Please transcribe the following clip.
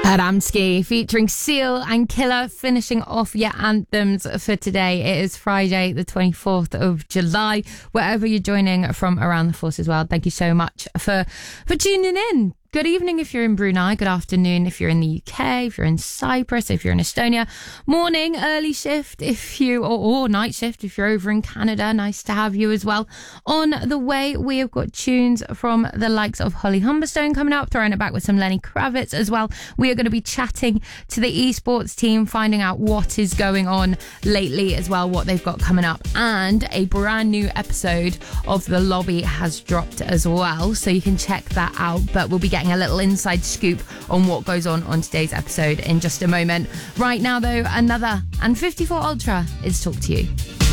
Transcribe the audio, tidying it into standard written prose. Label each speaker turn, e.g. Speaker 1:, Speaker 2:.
Speaker 1: Adamski featuring Seal and Killer, finishing off your anthems for today. It is Friday, the 24th of July. Wherever you're joining from around the force as well, thank you so much for tuning in. Good evening if you're in Brunei. Good afternoon if you're in the UK, if you're in Cyprus, if you're in Estonia. Morning, early shift if you, or night shift if you're over in Canada. Nice to have you as well. On the way, we have got tunes from the likes of Holly Humberstone coming up, throwing it back with some Lenny Kravitz as well. We are going to be chatting to the esports team, finding out what is going on lately as well, what they've got coming up. And a brand new episode of The Lobby has dropped as well, so you can check that out. But we'll be getting a little inside scoop on what goes on today's episode in just a moment. Right now though, another and 54 Ultra is Talk to You.